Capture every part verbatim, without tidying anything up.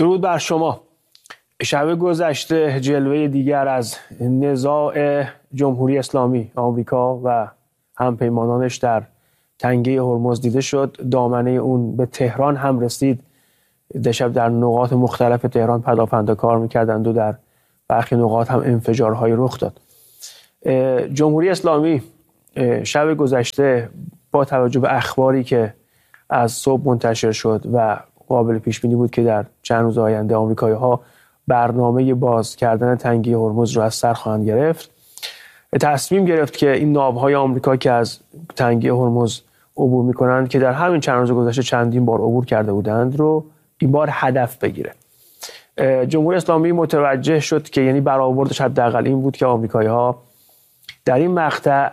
درود بر شما. شب گذشته جلوه دیگر از نزاع جمهوری اسلامی آمریکا و همپیمانانش در تنگه هرمز دیده شد. دامنه اون به تهران هم رسید. دیشب در نقاط مختلف تهران پدافندا کار میکردند و در برخی نقاط هم انفجارهای رخ داد. جمهوری اسلامی شب گذشته با توجه به اخباری که از صبح منتشر شد و قابل پیش بینی بود که در چند روز آینده آمریکایی‌ها برنامه باز کردن تنگه هرمز رو از سر خواهند گرفت، تصمیم گرفت که این ناوهای آمریکا که از تنگه هرمز عبور میکنند که در همین چند روز گذشته چندین بار عبور کرده بودند رو این بار هدف بگیره. جمهوری اسلامی متوجه شد که یعنی برآوردش حداقل این بود که آمریکایی‌ها در این مقطع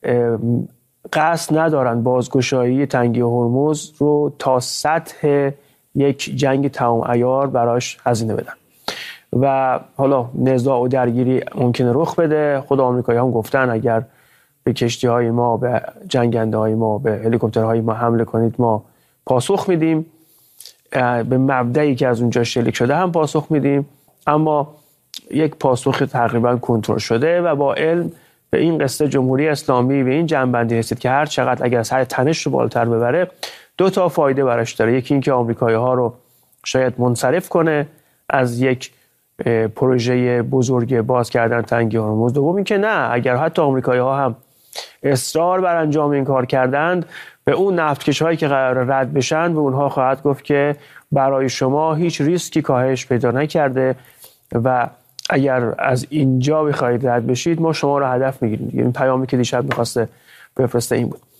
قصد ندارن بازگشایی تنگه هرمز رو تا سطح یک جنگ تمام عیار براش هزینه بدن و حالا نزاع و درگیری ممکنه رخ بده. خود آمریکایی هم گفتن اگر به کشتی های ما، به جنگنده های ما، به هلیکوپترهای ما حمله کنید ما پاسخ میدیم، به مبدئی که از اونجا شلیک شده هم پاسخ میدیم، اما یک پاسخ تقریبا کنترل شده و با علم به این قصه جمهوری اسلامی به این جنبندی رسید که هر چقدر اگر سر تنش رو بالاتر ببره دو تا فایده براش داره. یکی این که آمریکایی ها رو شاید منصرف کنه از یک پروژه بزرگ باز کردن تنگه هرمز. دوم این که نه، اگر حتی آمریکایی ها هم اصرار بر انجام این کار کردند، به اون نفتکش هایی که قرار رد بشن به اونها خواهد گفت که برای شما هیچ ریسکی کاهش پیدا نکرده و اگر از اینجا بخواید رد بشید ما شما رو هدف میگیریم. این پیامی که دیشب میخواسته بفرسته این بود.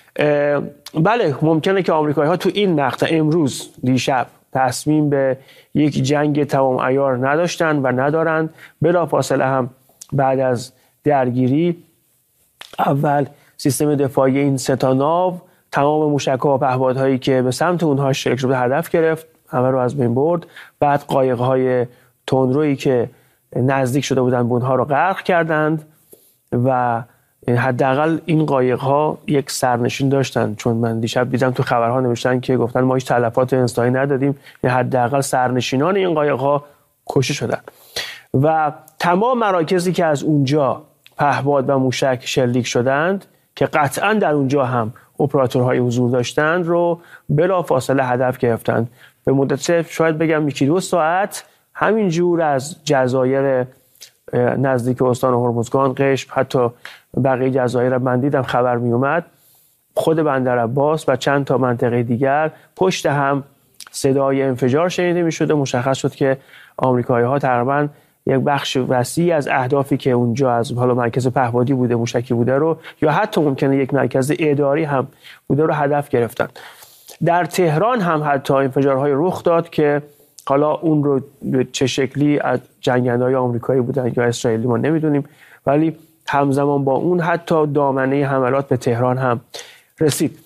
بله ممکنه که آمریکایی ها تو این مقطع امروز دیشب تصمیم به یک جنگ تمام عیار نداشتن و ندارن. بلافاصله هم بعد از درگیری اول سیستم دفاعی این سه تا ناو تمام موشک‌ها و پهپادهایی که به سمت اونها شلیک شده هدف گرفت، همه رو از بین برد. بعد قایق‌های تندرویی که نزدیک شده بودن به اونها رو غرق کردند و حداقل این قایق‌ها یک سرنشین داشتن، چون من دیشب دیدم تو خبرها نوشتن که گفتن ما هیچ تلفات انسانی ندادیم، حداقل سرنشینان این قایق‌ها کشته شدن و تمام مراکزی که از اونجا پهپاد و موشک شلیک شدند که قطعاً در اونجا هم اپراتورهای حضور داشتند رو بلافاصله هدف گرفتند. به مدت شاید بگم یکی دو ساعت همینجور از جزایر نزدیک استان هرمزگان، قشم، حتی بقیه جزایر من دیدم خبر می اومد، خود بندر عباس و چند تا منطقه دیگر پشت هم صدای انفجار شنیده می شده. مشخص شد که آمریکایی ها تقریبا یک بخش وسیع از اهدافی که اونجا از حالا مرکز پهپادی بوده، موشکی بوده رو، یا حتی ممکنه یک مرکز اداری هم بوده رو هدف گرفتن. در تهران هم حتی انفجارهای رخ داد که حالا اون رو چه شکلی از جنگنده‌های آمریکایی بودن یا اسرائیلی ما نمیدونیم، ولی همزمان با اون حتی دامنه حملات به تهران هم رسید.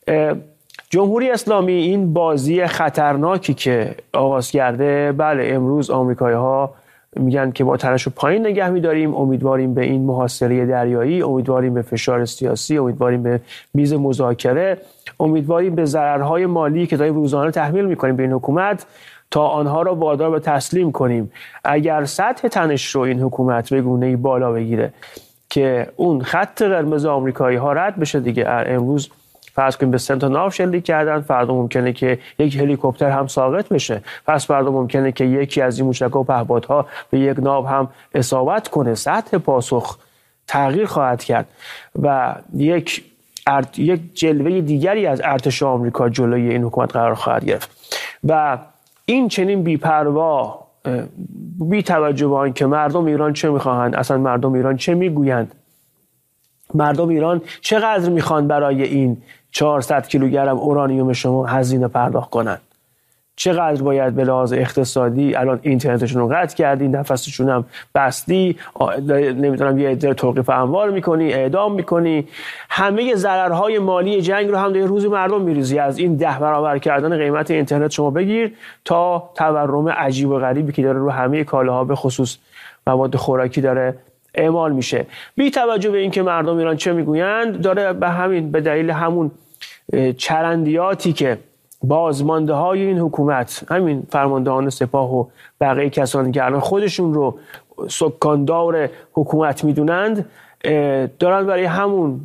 جمهوری اسلامی این بازی خطرناکی که آغاز کرده، بله امروز آمریکایی‌ها میگن که با تنش رو پایین نگه می‌داریم، امیدواریم به این محاصره دریایی، امیدواریم به فشار سیاسی، امیدواریم به میز مذاکره، امیدواریم به ضررهای مالی که داریم روزانه تحمیل می‌کنیم به این حکومت تا آنها را وادار به تسلیم کنیم. اگر سطح تنش رو این حکومت به گونه‌ای بالا بگیره که اون خط قرمز آمریکایی ها رد بشه دیگه، امروز فرض کنیم به سه تا ناو شلیک کردن، فردا ممکنه که یک هلیکوپتر هم ساقط بشه، پس فردا ممکنه که یکی از این موشک‌ها و پهپادها به یک ناو هم اصابت کنه. سطح پاسخ تغییر خواهد کرد و یک ارت... یک جلوه دیگری از ارتش آمریکا جلوی این حکومت قرار خواهد گرفت و این چنین بی‌پروا، بی توجه به آنکه مردم ایران چه میخواهند، اصلا مردم ایران چه میگویند، مردم ایران چقدر میخوان برای این چهارصد کیلوگرم اورانیوم شما هزینه پرداخت کنند، چقدر باید به لحاظ اقتصادی الان اینترنتشون رو قطع کردی، نفسشون هم بستی، نمیدونم یه عده توقیف اموال میکنی، اعدام میکنی، همه ضررهای مالی جنگ رو هم در روزی مردم میریزی. از این ده برابر کردن قیمت اینترنت شما بگیر تا تورم عجیب و غریبی که داره رو همه کالاها به خصوص مواد خوراکی داره اعمال میشه. بی توجه به اینکه مردم ایران چه میگویند، داره به همین به دلیل همون چرندیاتی که بازمانده های این حکومت، همین فرماندهان سپاه و بقیه کسانی که الان خودشون رو سکاندار حکومت میدونند، دارن برای همون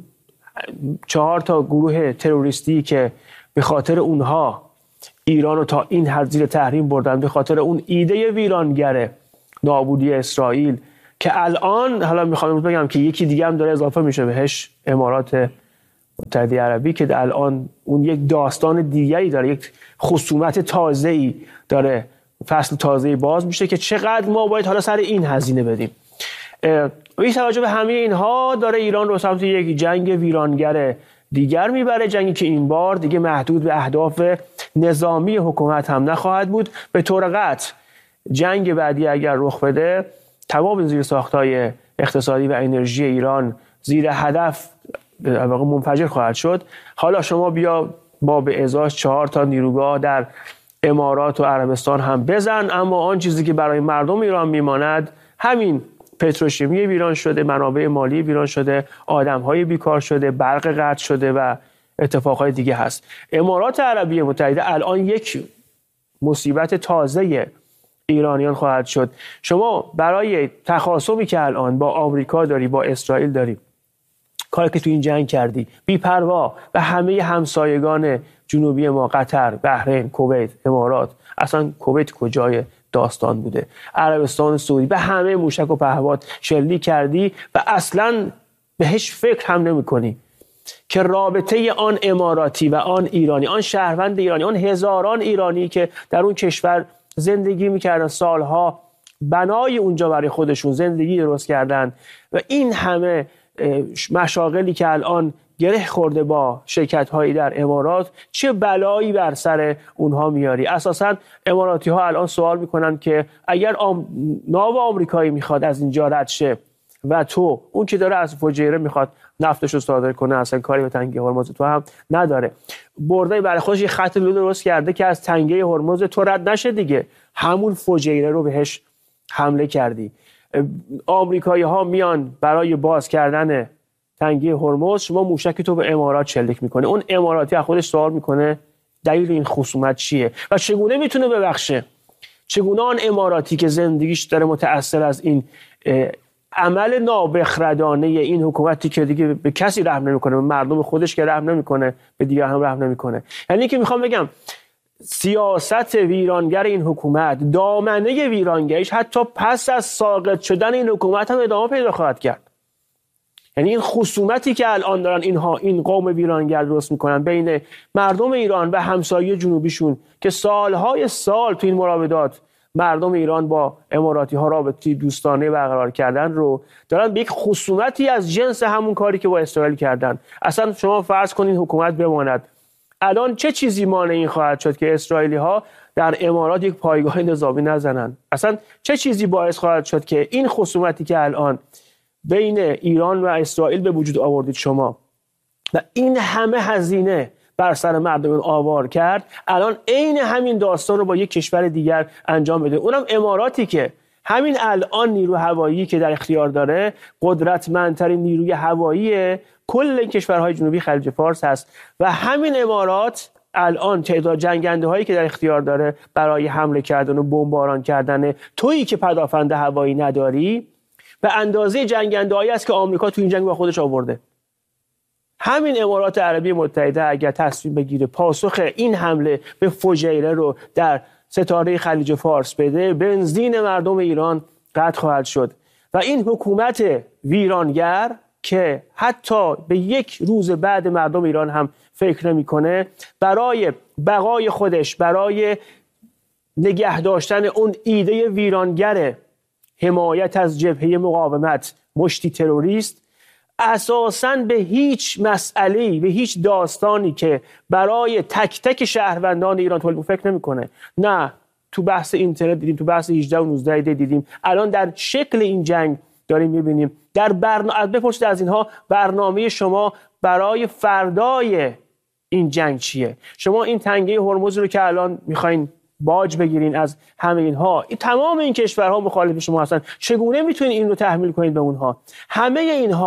چهار تا گروه تروریستی که به خاطر اونها ایران رو تا این حد زیر تحریم بردن، به خاطر اون ایده ویرانگر نابودی اسرائیل که الان حالا میخوام بگم که یکی دیگه هم داره اضافه میشه بهش، امارات متحده عربی، که الان اون یک داستان دیگری داره، یک خصومت تازه‌ای داره، فصل تازه‌ای باز میشه که چقدر ما باید حالا سر این هزینه بدیم. بی توجه به همه اینها داره ایران رو سمت یک جنگ ویرانگر دیگر میبره، جنگی که این بار دیگه محدود به اهداف نظامی حکومت هم نخواهد بود. به طور قطع جنگ بعدی اگر رخ بده، تمام زیرساخت‌های اقتصادی و انرژی ایران زیر هدف واقعا منفجر خواهد شد. حالا شما بیا با به ازاش چهار تا نیروگاه در امارات و عربستان هم بزن، اما آن چیزی که برای مردم ایران میماند همین پتروشیمی ایران شده، منابع مالی ایران شده، آدم‌های بیکار شده، برق قطع شده و اتفاقهای دیگه هست. امارات عربی متحده الان یک مصیبت تازه ایرانیان خواهد شد. شما برای تخاصمی که الان با آمریکا داری، با اسرائیل داری، کاری که تو این جنگ کردی، بی‌پروا و همه همسایگان جنوبی ما، قطر، بحرین، کویت، امارات، اصلا کویت کجای داستان بوده، عربستان سعودی، به همه موشک و پهپاد شلیک کردی و اصلا بهش فکر هم نمی کنی که رابطه آن اماراتی و آن ایرانی، آن شهروند ایرانی، آن هزاران ایرانی که در اون کشور زندگی میکردن، سالها بنای اونجا برای خودشون زندگی درست کردن و این همه مشاغلی که الان گره خورده با شرکت هایی در امارات، چه بلایی بر سر اونها میاری. اساسا اماراتی ها الان سوال میکنن که اگر آم... ناو آمریکایی میخواد از اینجا رد شه و تو اون که داره از فجیره میخواد نفتش رو صادر کنه، اصلا کاری به تنگه هرمز تو هم نداره، برده برای خودش یه خط لو درست کرده که از تنگه هرمز تو رد نشه دیگه، همون فجیره رو بهش حمله کردی. آمریکایی ها میان برای باز کردن تنگه هرمز، شما موشکی تو به امارات شلیک میکنه، اون اماراتی از خودش سوال میکنه دلیل این خصومت چیه و چگونه میتونه ببخشه؟ چگونه آن اماراتی که زندگیش داره متأثر از این عمل نابخردانه این حکومتی که دیگه به کسی رحم نمیکنه، به مردم خودش که رحم نمیکنه، به دیگر هم رحم نمیکنه. یعنی که میخوام بگم سیاست ویرانگر این حکومت، دامنه ویرانگریش حتی پس از ساقط شدن این حکومت هم ادامه پیدا خواهد کرد. یعنی این خصومتی که الان دارن اینها، این قوم ویرانگر درست میکنن بین مردم ایران و همسایه جنوبیشون که سالهای سال تو این مراودات مردم ایران با اماراتی ها رابطه دوستانه برقرار کردن رو دارن به یک خصومتی از جنس همون کاری که با اسرائیل کردن. اصلا شما فرض کنین حکومت بماند، الان چه چیزی مانع این خواهد شد که اسرائیلی ها در امارات یک پایگاه نظامی نزنن؟ اصلا چه چیزی باعث خواهد شد که این خصومتی که الان بین ایران و اسرائیل به وجود آوردید شما و این همه هزینه بر سر مردم آوار کرد، الان عین همین داستان رو با یک کشور دیگر انجام بده، اونم اماراتی که همین الان نیرو هوایی که در اختیار داره قدرتمندترین نیروی هوایی کل کشورهای جنوبی خلیج فارس هست و همین امارات الان تعداد جنگنده هایی که در اختیار داره برای حمله کردن و بمباران کردن تویی که پدافند هوایی نداری به اندازه جنگنده هایی است که آمریکا تو این جنگ با خودش آورده. همین امارات عربی متحده اگر تصمیم بگیره پاسخ این حمله به فجیره رو در ستاره خلیج فارس بده، بنزین مردم ایران قطع خواهد شد و این حکومت ویرانگر که حتی به یک روز بعد مردم ایران هم فکر نمی‌کنه، برای بقای خودش، برای نگه داشتن اون ایده ویرانگر حمایت از جبهه مقاومت، مشتی تروریست، اساساً به هیچ مسئله‌ای، به هیچ داستانی که برای تک تک شهروندان ایران تولید فکر نمی‌کنه. نه تو بحث اینترنت دیدیم، تو بحث هجده و نوزده دیدیم، الان در شکل این جنگ داریم می‌بینیم. در برنامه بپرسید از اینها برنامه شما برای فردای این جنگ چیه؟ شما این تنگه هرمز رو که الان می‌خواین باج بگیرین از همه اینها، این تمام این کشورها مخالف شما هستن، چگونه میتونید این رو تحمیل کنید به اونها؟ همه اینها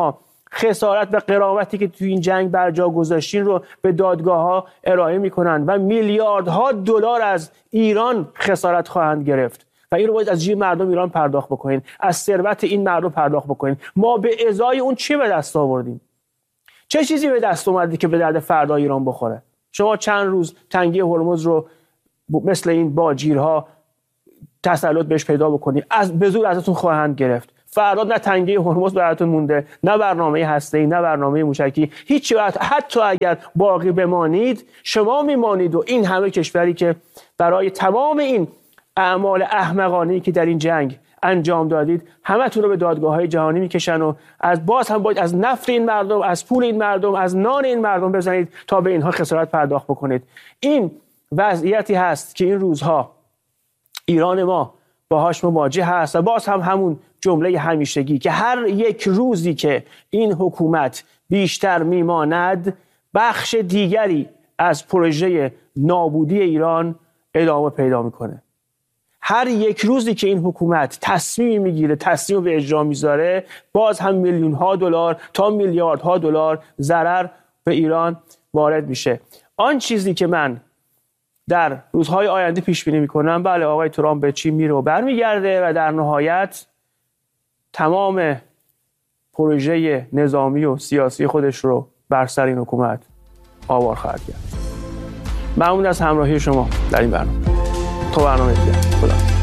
خسارت و غرامتی که توی این جنگ بر جا گذاشتین رو به دادگاه ها ارائه میکنن و میلیاردها دلار از ایران خسارت خواهند گرفت و این رو باید از جیب مردم ایران پرداخت بکنین، از ثروت این مردم پرداخت بکنین. ما به ازای اون چی به دست آوردیم؟ چه چیزی به دست اومدی که به درد فردا ایران بخوره؟ شما چند روز تنگی هرمز رو مثل این باجیرها تسلط بهش پیدا بکنید، از به زور ازتون خواهند گرفت. فردا نه تنگی هرمز براتون مونده، نه برنامه هسته‌ای، نه برنامه موشکی، هیچ. حتی اگر باقی بمانید، شما میمانید و این همه کشوری که برای تمام این اعمال احمقانه‌ای که در این جنگ انجام دادید همتون رو به دادگاه‌های جهانی میکشن و از باز هم باید از نفت این مردم، از پول این مردم، از نان این مردم بزنید تا به اینها خسارت پرداخت بکنید. این وضعیتی هست که این روزها ایران ما باهاش مواجه هست و باز هم همون جمله همیشگی که هر یک روزی که این حکومت بیشتر میماند، بخش دیگری از پروژه نابودی ایران ادامه پیدا میکنه. هر یک روزی که این حکومت تصمیمی میگیره، تصمیم به اجرا میذاره، باز هم میلیون ها دلار تا میلیاردها دلار ضرر به ایران وارد میشه. آن چیزی که من در روزهای آینده پیش بینی میکنم، بله، آقای ترامپ به چین میره و برمیگرده و در نهایت تمام پروژه نظامی و سیاسی خودش رو بر سر این حکومت آوار خواهد کرد. ممنون از همراهی شما در این برنامه. تو برنامه دیگه. خدا